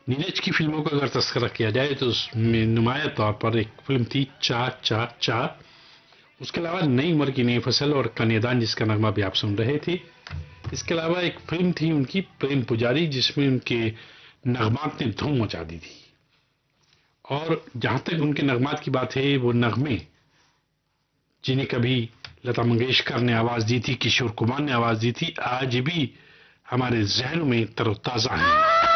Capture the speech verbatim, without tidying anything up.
नीरज की फिल्मों का अगर तस्करा किया जाए तो उसमें नुमाया तौर पर एक फिल्म थी चा चा चा। उसके अलावा नई उम्र की नई फसल और कन्यादान जिसका नगमा भी आप सुन रहे थे। इसके अलावा एक फिल्म थी उनकी प्रेम पुजारी जिसमें उनके नगमात ने धूम मचा दी थी। और जहां तक उनके नगमात की बात है, वो नगमे जिन्हें कभी लता मंगेशकर ने आवाज दी थी, किशोर कुमार ने आवाज दी थी, आज भी हमारे जहनों में तरोताजा हैं।